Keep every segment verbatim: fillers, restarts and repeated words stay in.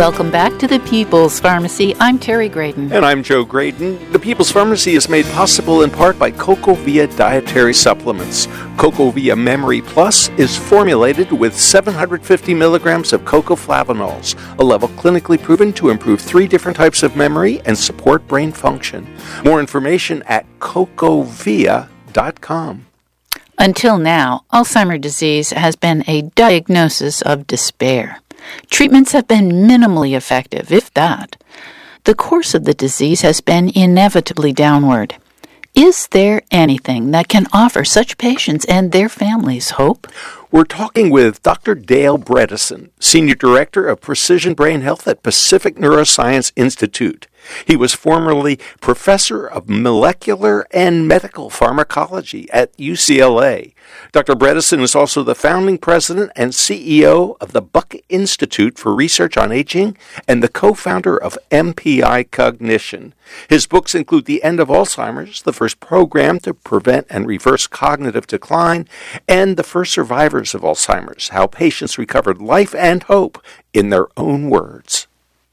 Welcome back to the People's Pharmacy. I'm Terry Graydon. And I'm Joe Graydon. The People's Pharmacy is made possible in part by CocoVia dietary supplements. CocoVia Memory Plus is formulated with seven hundred fifty milligrams of cocoflavanols, a level clinically proven to improve three different types of memory and support brain function. More information at cocovia dot com. Until now, Alzheimer's disease has been a diagnosis of despair. Treatments have been minimally effective, if that. The course of the disease has been inevitably downward. Is there anything that can offer such patients and their families hope? We're talking with Doctor Dale Bredesen, Senior Director of Precision Brain Health at Pacific Neuroscience Institute. He was formerly Professor of Molecular and Medical Pharmacology at U C L A. Doctor Bredesen is also the founding president and C E O of the Buck Institute for Research on Aging and the co-founder of M P I Cognition. His books include The End of Alzheimer's, the first program to prevent and reverse cognitive decline, and The First Survivors of Alzheimer's, how patients recovered life and hope in their own words.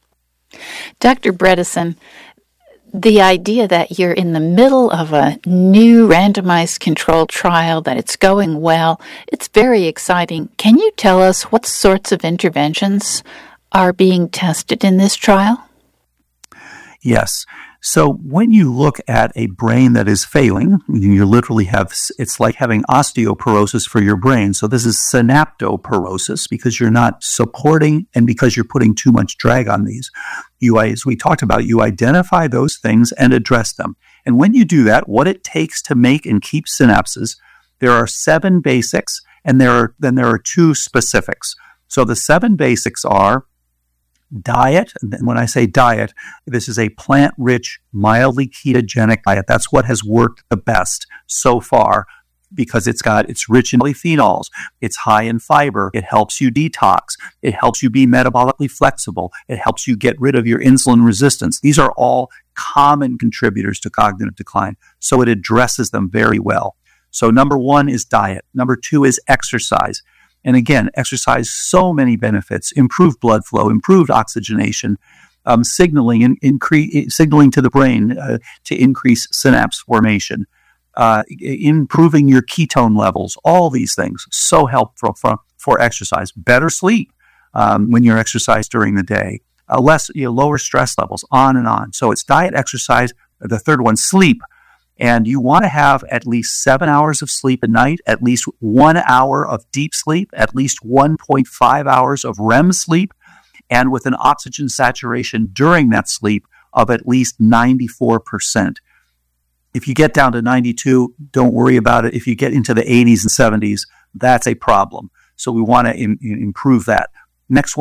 Doctor Bredesen, the idea that you're in the middle of a new randomized controlled trial, that it's going well, it's very exciting. Can you tell us what sorts of interventions are being tested in this trial? Yes. So when you look at a brain that is failing, you literally have, it's like having osteoporosis for your brain. So this is synaptoporosis because you're not supporting and because you're putting too much drag on these. You, as we talked about, you identify those things and address them. And when you do that, what it takes to make and keep synapses, there are seven basics and there are, then there are two specifics. So the seven basics are diet. And when I say diet, this is a plant-rich, mildly ketogenic diet. That's what has worked the best so far because it's got, it's rich in polyphenols. It's high in fiber. It helps you detox. It helps you be metabolically flexible. It helps you get rid of your insulin resistance. These are all common contributors to cognitive decline. So it addresses them very well. So number one is diet. Number two is exercise. And again, exercise, so many benefits, improved blood flow, improved oxygenation, um, signaling in, incre- signaling to the brain uh, to increase synapse formation, uh, improving your ketone levels, all these things, so helpful for, for exercise. Better sleep um, when you're exercise during the day, uh, less, you know, lower stress levels, on and on. So it's diet, exercise. The third one, sleep. And you want to have at least seven hours of sleep a night, at least one hour of deep sleep, at least one point five hours of R E M sleep, and with an oxygen saturation during that sleep of at least ninety-four percent. If you get down to ninety-two, don't worry about it. If you get into the eighties and seventies, that's a problem. So we want to im- improve that. Next one.